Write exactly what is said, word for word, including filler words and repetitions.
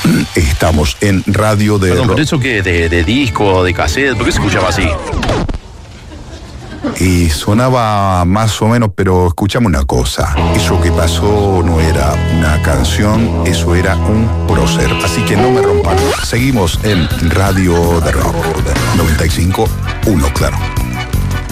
Estamos en Radio de Perdón, Rock. ¿pero eso qué? ¿De, de disco, de cassette? ¿Por qué se escuchaba así? Y sonaba más o menos, pero escuchame una cosa. Eso que pasó no era una canción, eso era un prócer. Así que no me rompan. Seguimos en Radio de Rock. noventa y cinco punto uno, claro.